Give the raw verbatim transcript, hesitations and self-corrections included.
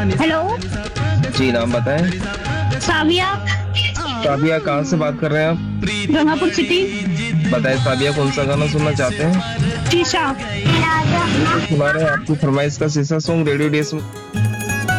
Hello. जी नाम बताएं। साविया। साबिया कहाँ से बात कर रहे हैं आप? गंगापुर सिटी। बताएं साबिया कौन सा गाना सुनना चाहते हैं? शीशा। सुना रहे हैं आपकी फरमाइश का शीशा सॉन्ग रेडियो डेस में।